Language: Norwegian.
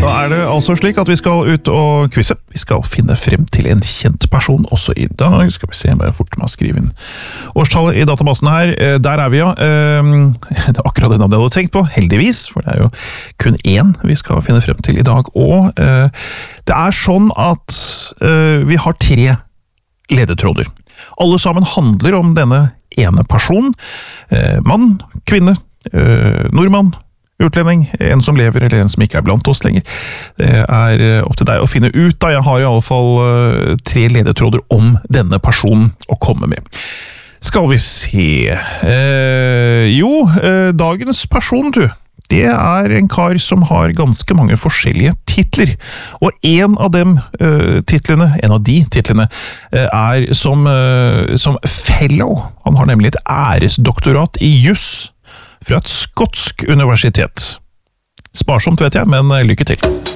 Da det altså slik at vi skal ut og quizze. Vi skal finne frem til en kjent person også I dag. Skal vi se om jeg fort med å skrive inn årstallet I databasen her. Der vi ja. Det akkurat det navnet jeg hadde tenkt på, heldigvis, for det jo kun én vi skal finne frem til I dag. Og det sånn at vi har 3 ledetråder. Alle sammen handler om denne ene personen. Mann, kvinne, nordmann, utlending, en som lever eller en som ikke blant oss lenger. Det opp til deg å finne ut da. Jeg har I alle fall 3 ledetråder om denne personen å komme med. Skal vi se. Dagens person, du. Det en kar som har ganske mange forskjellige titler. Og en av de titlene som fellow. Han har nemlig et æresdoktorat I juss fra et skotsk universitet. Sparsomt vet jeg, men lykke til.